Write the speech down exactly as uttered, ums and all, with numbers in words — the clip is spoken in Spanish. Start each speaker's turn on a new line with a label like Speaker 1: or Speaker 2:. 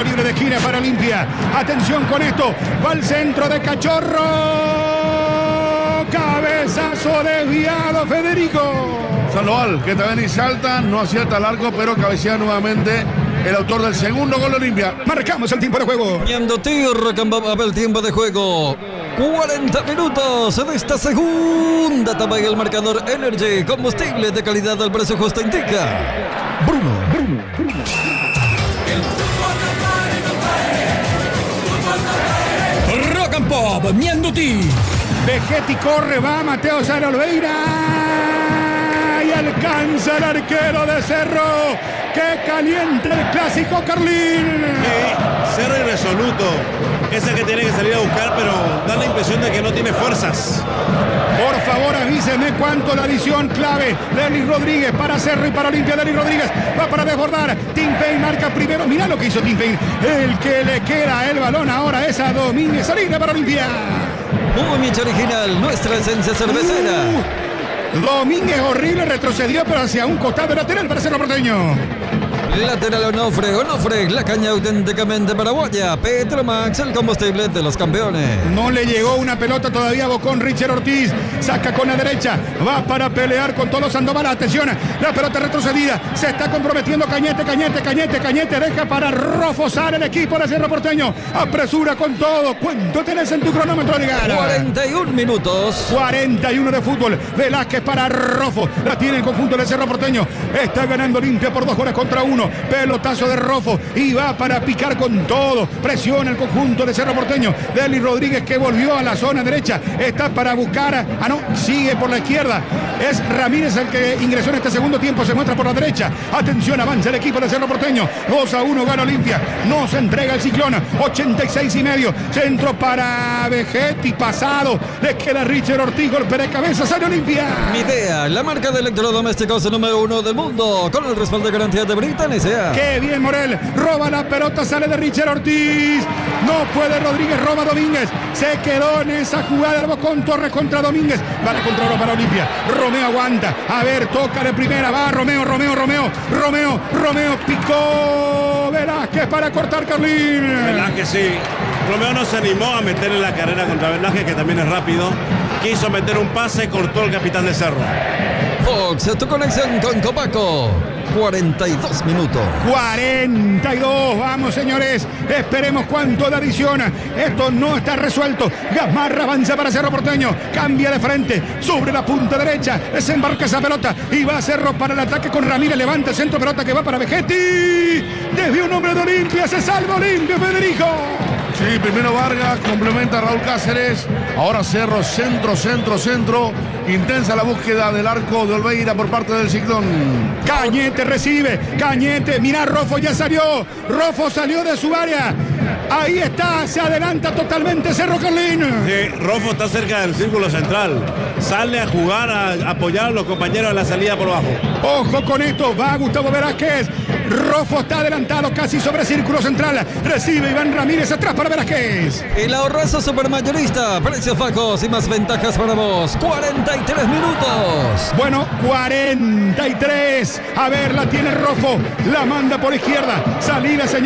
Speaker 1: tiro libre de esquina para Olimpia. Atención con esto. Va al centro de Cachorro. Cabezazo desviado, Federico.
Speaker 2: Sandoval, que también y salta, no acierta el arco, pero cabecea nuevamente el autor del segundo gol de Olimpia.
Speaker 1: Marcamos el tiempo de juego.
Speaker 3: Yendo tierra, cambiaba el tiempo de juego. cuarenta minutos de esta segunda etapa y el marcador Energy, combustible de calidad al precio justo indica. Bruno, Bruno, Bruno.
Speaker 4: Rock and Pop, Mianduti.
Speaker 1: Vegetti corre, va Mateo Sara Oliveira. Y alcanza el arquero de Cerro. ¡Qué caliente el clásico, Carlín!
Speaker 5: Sí, Cerro irresoluto. Ese que tiene que salir a buscar, pero da la impresión de que no tiene fuerzas.
Speaker 1: Por favor, avíseme cuánto la adición clave. Derlis Rodríguez para Cerro y para Olimpia. Derlis Rodríguez va para desbordar. Tim Payne marca primero. Mirá lo que hizo Tim Payne. El que le queda el balón ahora es a Domínguez. Salida para Olimpia.
Speaker 3: Movimiento original, nuestra esencia cervecera.
Speaker 1: Uh, Domínguez horrible, retrocedió, pero hacia un costado lateral para Cerro Porteño.
Speaker 3: Lateral Onofre, Onofre, la caña auténticamente paraguaya. Petromax, el combustible de los campeones.
Speaker 1: No le llegó una pelota todavía a Bocón. Richard Ortiz saca con la derecha, va para pelear con todos los Sandoval. Atención, la pelota retrocedida, se está comprometiendo Cañete, Cañete, Cañete, Cañete, deja para Rofosar el equipo de Cerro Porteño. Apresura con todo. ¿Cuánto tenés en tu cronómetro, Ligar?
Speaker 3: cuarenta y uno minutos.
Speaker 1: cuarenta y uno de fútbol. Velázquez para Rofo, la tiene el conjunto de Cerro Porteño. Está ganando Olimpia por dos goles contra uno. Pelotazo de Rofo y va para picar con todo. Presiona el conjunto de Cerro Porteño. Derlis Rodríguez, que volvió a la zona derecha, está para buscar a... Ah, no, sigue por la izquierda. Es Ramírez el que ingresó en este segundo tiempo. Se muestra por la derecha. Atención, avanza el equipo de Cerro Porteño. dos a uno gana Olimpia. No se entrega el Ciclón. ochenta y seis y medio. Centro para Vegetti. Pasado. Le queda Richard Ortiz. Golpe de cabeza. Sale Olimpia.
Speaker 3: Midea, la marca de electrodomésticos número uno del mundo. Con el respaldo de garantía de Britannia.
Speaker 1: Qué bien Morel, roba la pelota, sale de Richard Ortiz, no puede Rodríguez, roba Domínguez, se quedó en esa jugada el Bocón Torres contra Domínguez, va la contra para Olimpia, Romeo aguanta, a ver, toca de primera, va Romeo, Romeo, Romeo, Romeo, Romeo, picó Velázquez para cortar Carlín.
Speaker 5: Velázquez sí, Romeo no se animó a meterle la carrera contra Velázquez, que también es rápido, quiso meter un pase, cortó el capitán de Cerro.
Speaker 3: Fox, tu conexión con Copaco. cuarenta y dos minutos.
Speaker 1: cuarenta y dos, vamos señores, esperemos cuánto de adición. Esto no está resuelto. Gamarra avanza para Cerro Porteño, cambia de frente, sobre la punta derecha, desembarca esa pelota y va a Cerro para el ataque con Ramírez, levanta el centro, pelota que va para Vegetti. Desvió un hombre de Olimpia, se salva Olimpia, Federico.
Speaker 2: Sí, primero Vargas, complementa a Raúl Cáceres. Ahora Cerro, centro, centro, centro. Intensa la búsqueda del arco de Oliveira por parte del Ciclón.
Speaker 1: Cañete recibe, Cañete, mira, Rofo ya salió. Rofo salió de su área. Ahí está, se adelanta totalmente Cerro, Carlín.
Speaker 5: Sí, Rofo está cerca del círculo central. Sale a jugar, a apoyar a los compañeros en la salida por abajo.
Speaker 1: Ojo con esto, va Gustavo Velázquez. Rofo está adelantado casi sobre círculo central. Recibe Iván Ramírez atrás para Velázquez.
Speaker 3: El ahorrazo supermayorista, precios bajos y más ventajas para vos. cuarenta y tres minutos.
Speaker 1: Bueno, cuarenta y tres. A ver, la tiene Rofo. La manda por izquierda. Salida, señor.